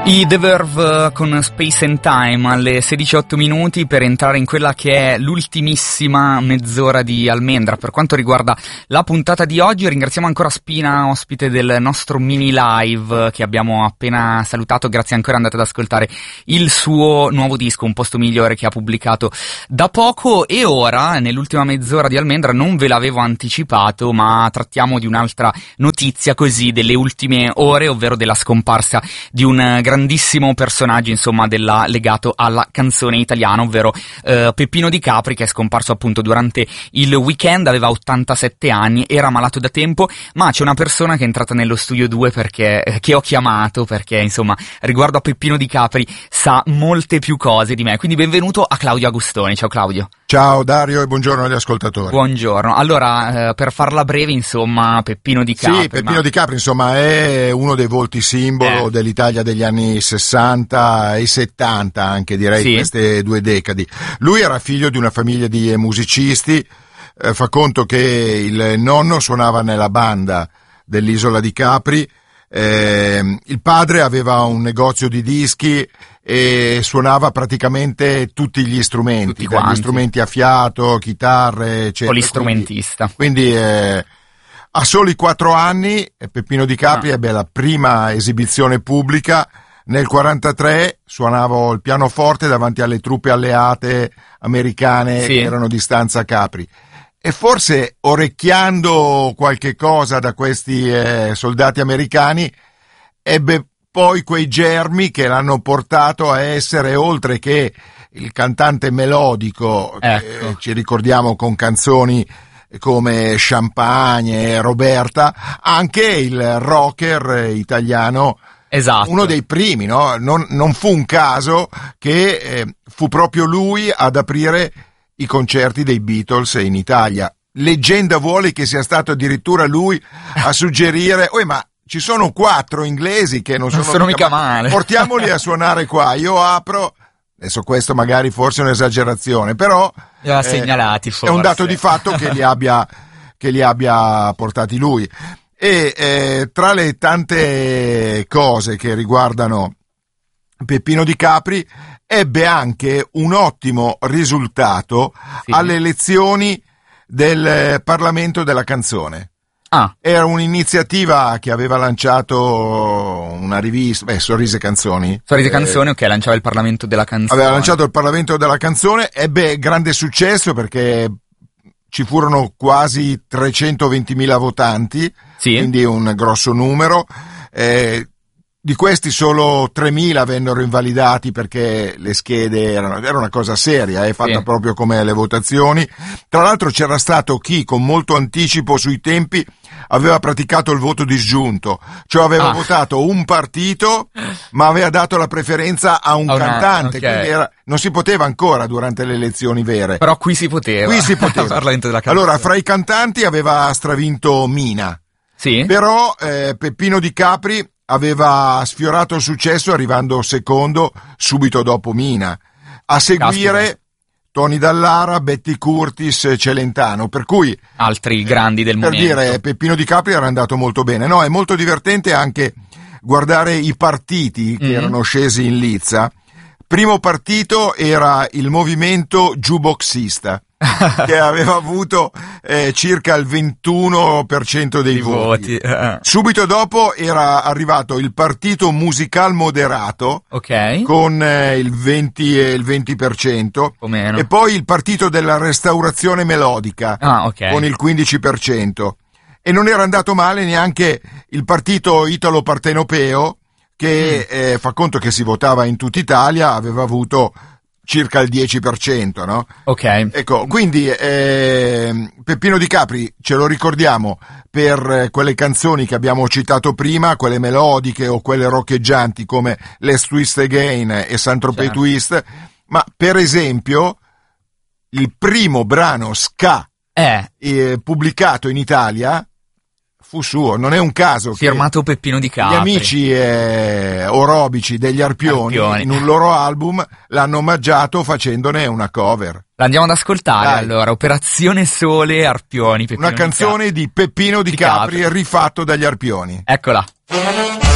I The Verve con Space and Time alle 16:08 per entrare in quella che è l'ultimissima mezz'ora di Almendra. Per quanto riguarda la puntata di oggi, ringraziamo ancora Spina, ospite del nostro mini live che abbiamo appena salutato. Grazie ancora, andate ad ascoltare il suo nuovo disco, Un posto migliore, che ha pubblicato da poco. E ora, nell'ultima mezz'ora di Almendra, non ve l'avevo anticipato, ma trattiamo di un'altra notizia così delle ultime ore, ovvero della scomparsa di un grandissimo personaggio, insomma, legato alla canzone italiana, ovvero Peppino Di Capri, che è scomparso appunto durante il weekend. Aveva 87 anni, era malato da tempo, ma c'è una persona che è entrata nello studio 2 che ho chiamato perché, insomma, riguardo a Peppino Di Capri sa molte più cose di me. Quindi benvenuto a Claudio Agustoni. Ciao Claudio. Ciao Dario e buongiorno agli ascoltatori. Buongiorno. Allora, per farla breve, insomma, Peppino Di Capri. Sì, Peppino Di Capri, insomma, è uno dei volti simbolo dell'Italia degli anni 60 e 70, anche direi, sì, queste due decadi. Lui era figlio di una famiglia di musicisti, fa conto che il nonno suonava nella banda dell'Isola di Capri, il padre aveva un negozio di dischi e suonava praticamente tutti gli strumenti, dagli strumenti a fiato, chitarre, eccetera. Polistrumentista. Quindi a soli 4 anni Peppino Di Capri ebbe la prima esibizione pubblica. Nel 43 suonavo il pianoforte davanti alle truppe alleate americane che erano di stanza a Capri. E forse, orecchiando qualche cosa da questi soldati americani, ebbe poi quei germi che l'hanno portato a essere, oltre che il cantante melodico, che ci ricordiamo con canzoni come Champagne e Roberta, anche il rocker italiano. Esatto. Uno dei primi, no? Non fu un caso che fu proprio lui ad aprire i concerti dei Beatles in Italia. Leggenda vuole che sia stato addirittura lui a suggerire: ma ci sono 4 inglesi che non sono mica male, portiamoli a suonare qua, io apro. Adesso questo magari forse è un'esagerazione, però li ha segnalati, forse. È un dato di fatto che li abbia portati lui. E tra le tante cose che riguardano Peppino Di Capri, ebbe anche un ottimo risultato alle elezioni del Parlamento della Canzone. Era un'iniziativa che aveva lanciato una rivista, Sorrise Canzoni. Sorrise Canzoni, lanciava il Parlamento della Canzone. Aveva lanciato il Parlamento della Canzone, ebbe grande successo perché ci furono quasi 320.000 votanti, quindi un grosso numero. Di questi solo 3.000 vennero invalidati perché le schede era una cosa seria, fatta proprio come le votazioni. Tra l'altro c'era stato chi con molto anticipo sui tempi aveva praticato il voto disgiunto, cioè aveva votato un partito ma aveva dato la preferenza a un cantante, quindi non si poteva ancora durante le elezioni vere. Però qui si poteva. Parlamento della Canzone. Allora, fra i cantanti aveva stravinto Mina. Però Peppino Di Capri aveva sfiorato il successo arrivando secondo subito dopo Mina. A seguire Tony Dallara, Betty Curtis, Celentano, per cui altri grandi del momento. Per dire, Peppino Di Capri era andato molto bene. È molto divertente anche guardare i partiti che erano scesi in lizza. Primo partito era il movimento Jukeboxista, che aveva avuto circa il 21% dei voti. Subito dopo era arrivato il partito musical moderato, con il 20%, e poi il partito della restaurazione melodica, con il 15%. E non era andato male neanche il partito italo-partenopeo, che fa conto che si votava in tutta Italia, aveva avuto circa il 10%, no? Ecco, quindi Peppino Di Capri ce lo ricordiamo per quelle canzoni che abbiamo citato prima, quelle melodiche o quelle roccheggianti come Let's Twist Again e Saint-Tropez Twist, ma per esempio il primo brano ska pubblicato in Italia fu suo. Non è un caso firmato Peppino Di Capri. Gli amici orobici degli Arpioni in un loro album l'hanno omaggiato facendone una cover. L'andiamo ad ascoltare. Allora, Operazione Sole, Arpioni, Peppino una canzone di Peppino Di Capri rifatto dagli Arpioni. Eccola.